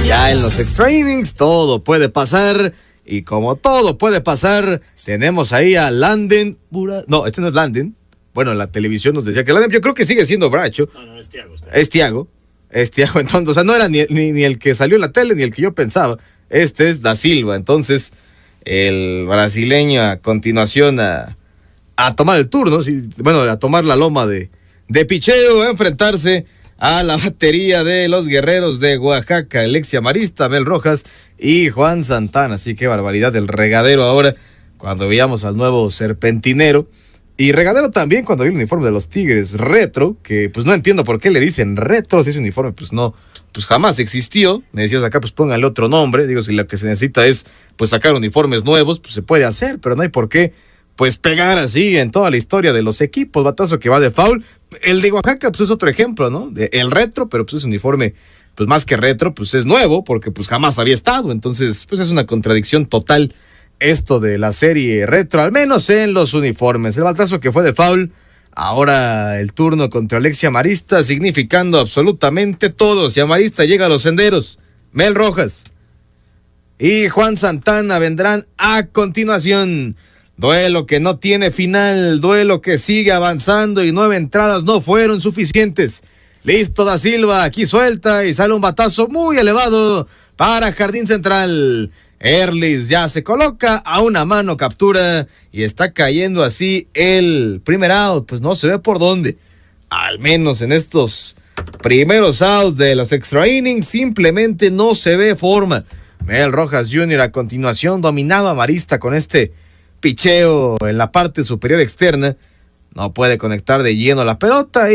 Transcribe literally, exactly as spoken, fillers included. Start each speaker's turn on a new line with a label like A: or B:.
A: Ya en los extra innings todo puede pasar. Y como todo puede pasar, tenemos ahí a Landon Bura... No, este no es Landon. Bueno, la televisión nos decía que Landon, yo creo que sigue siendo Bracho.
B: No, no, es Thiago.
A: Es Thiago. Es Thiago, entonces, o sea, no era ni, ni, ni el que salió en la tele, ni el que yo pensaba. Este es Da Silva, entonces, el brasileño a continuación a, a tomar el turno, sí, bueno, a tomar la loma de, de picheo, a enfrentarse a la batería de los guerreros de Oaxaca, Alexia Marista, Mel Rojas y Juan Santana. Así que barbaridad del regadero ahora, cuando veíamos al nuevo serpentinero. Y regadero también cuando vi el uniforme de los Tigres retro, que pues no entiendo por qué le dicen retro, si ese uniforme pues no, pues jamás existió. Me decías acá, pues pónganle otro nombre. Digo, si lo que se necesita es pues sacar uniformes nuevos, pues se puede hacer, pero no hay por qué pues pegar así en toda la historia de los equipos, batazo que va de foul. El de Oaxaca pues es otro ejemplo, ¿no? De, el retro, pero pues es un uniforme pues más que retro, pues es nuevo, porque pues jamás había estado, entonces pues es una contradicción total esto de la serie retro, al menos en los uniformes. El batazo que fue de foul, ahora el turno contra Alexia Marista, significando absolutamente todo. Si Marista llega a los senderos, Mel Rojas y Juan Santana vendrán a continuación. Duelo que no tiene final, duelo que sigue avanzando y nueve entradas no fueron suficientes. Listo Da Silva, aquí suelta y sale un batazo muy elevado para Jardín Central. Erlis ya se coloca a una mano, captura y está cayendo así el primer out. Pues no se ve por dónde, al menos en estos primeros outs de los extra innings, simplemente no se ve forma. Mel Rojas junior a continuación dominado a Marista con este picheo en la parte superior externa, no puede conectar de lleno la pelota y